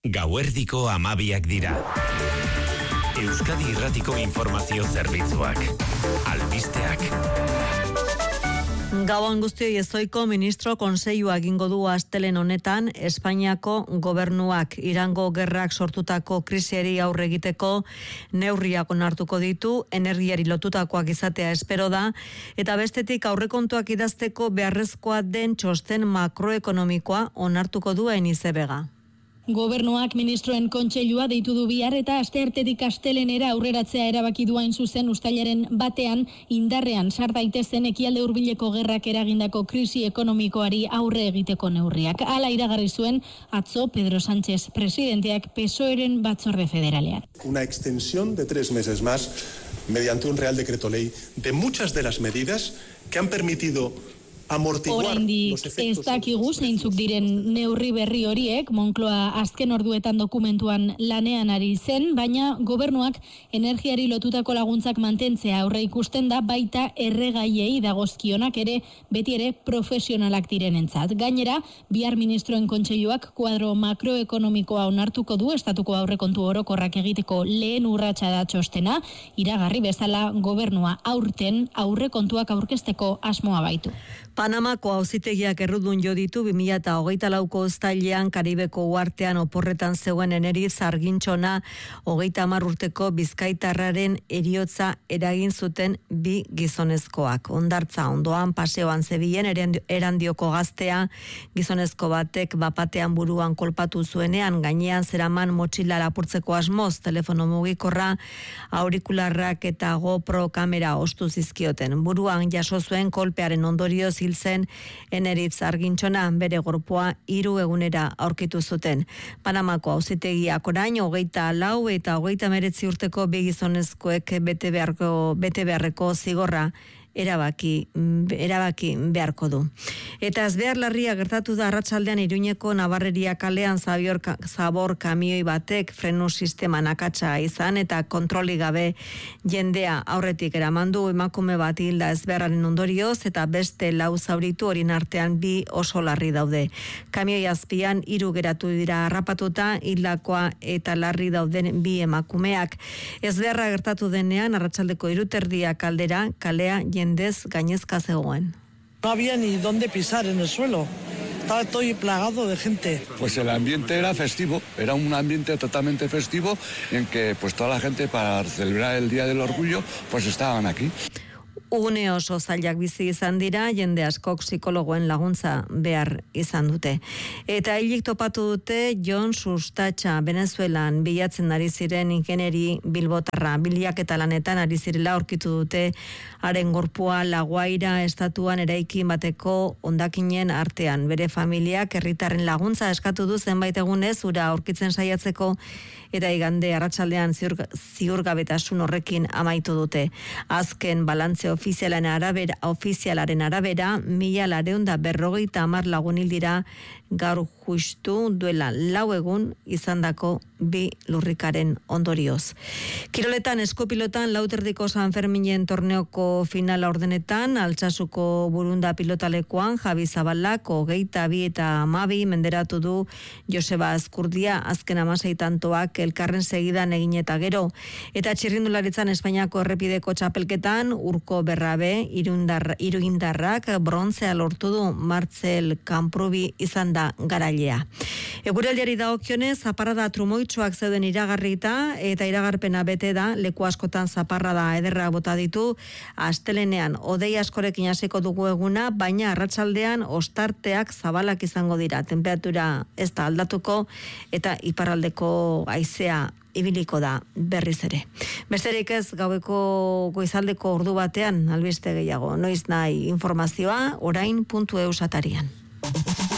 Gauerdiko 12 dira. Euskadi Irratiko informazio zerbitzuak. Albisteak. Gabon guztioi, ezoiko ministro konseilua egingo du astelehen honetan Espainiako gobernuak Irango gerrak sortutako krisiari aurre egiteko neurriak onartuko ditu, energiari lotutakoak izatea espero da, eta bestetik aurrekontuak idazteko beharrezkoa den txosten makroekonomikoa onartuko duen izebega. Gobernuak ministroen kontseilua deitu du bihar eta asteartetik astelenera aurreratzea erabaki du hain zuzen uztailaren batean indarrean sar daitezen ekialde hurbileko gerrak eragindako krisi ekonomikoari aurre egiteko neurriak. Hala iragarri zuen atzo Pedro Sánchez presidenteak PSOEren batzorde federalean. Una extensión de 3 meses más mediante un Real Decreto Ley de muchas de las medidas que han permitido oraindik ez dakigu zeintzuk diren neurri berri horiek, Moncloa azken orduetan dokumentuan lanean ari zen, baina gobernuak energiari lotutako laguntzak mantentzea aurre ikusten da, baita erregaiei dagozkionak ere beti ere profesionalak direnentzat. Gainera, bihar ministroen kontseiluak kuadro makroekonomikoa onartuko du, estatuko aurrekontu orokorrak egiteko lehen urratsa da txostena, iragarri bezala gobernua aurten aurrekontuak aurkezteko asmoa baitu. Panamako auzitegiak errudun jo ditu 2024ko uztailean Karibeko uhartean oporretan zegoen Eneriz Argintxona 30 urteko bizkaitarraren heriotza eragin zuten 2 gizonezkoak. Hondartza ondoan paseoan zebilen Erandioko gaztea, gizonezko batek bapatean buruan kolpatu zuenean, gainean zeraman motxila lapurtzeko asmoz, telefono mugikorra, aurikularrak eta GoPro kamera ostu zizkioten. Buruan jaso zuen kolpearen ondorioz hil zen Eneriz Argintxona, bere gorpua 3 egunera aurkitu zuten. Panamako auzitegiak orain 24 eta 39 urteko 2 gizonezkoek bete beharreko zigorra erabaki beharko du. Eta ezbehar larria gertatu da arratsaldean Iruñeko Nabarreria kalean zabor kamioi batek frenu sisteman akatsa izan eta kontroli gabe jendea aurretik eramandu, emakume bat hilda ezbeharraren ondorioz eta beste 4 zauritu, horien artean 2 oso larri daude. Kamioi azpian 3 geratu dira harrapatuta, hildakoa eta larri dauden 2 emakumeak. Ezbeharra gertatu denean arratsaldeko 3:30 aldera kalea jendez gainezka zegoen. No había ni dónde pisar en el suelo. Estaba todo plagado de gente. Pues el ambiente era festivo, era un ambiente totalmente festivo en que pues toda la gente para celebrar el Día del Orgullo pues estaban aquí. Une oso zailak bizi izan dira, jende askok psikologoen laguntza behar izan dute. Eta hilik topatu dute Jon Sustatxa, Venezuelan bilatzen ari ziren ingeneri bilbotarra. Bilaketa lanetan ari zirela aurkitu dute haren gorpua La Guaira estatuan eraikin bateko hondakinen artean. Bere familiak herritarren laguntza eskatu du zenbait egunez ura aurkitzen saiatzeko, eta igande arratsaldean ziurgabetasun horrekin amaitu dute. Azken balantze ofizialaren arabera 1450 lagun hil dira gaur justu duela 4 egun izandako 2 lurrikaren ondorioz. Kiroletan eskopilotan 4:30 San Ferminen torneoko finala ordenetan, Altsasuko Burunda pilotalekoan Javi Zabalak 22 eta 12 menderatu du Joseba Azkurdia, azken 16 tantoak elkarren segidan egin eta gero. Eta txirrindularitzan Espainiako errepideko txapelketan Urko Berrabe iruindarrak brontzea lortu du, Martzel Kanprubi izan da garailea. Eguraldiari dagokionez, zaparrada trumoitsuak zeuden iragarrita eta iragarpena bete da, leku askotan zaparrada ederra bota ditu, astelenean hodei askorekin hasiko dugu eguna, baina arratsaldean ostarteak zabalak izango dira. Temperatura ez da aldatuko eta iparraldeko haizea ibiliko da berriz ere. Besterik ez, gaueko goizaldeko ordu batean albiste gehiago. Noiz nahi informazioa orain.eus atarian.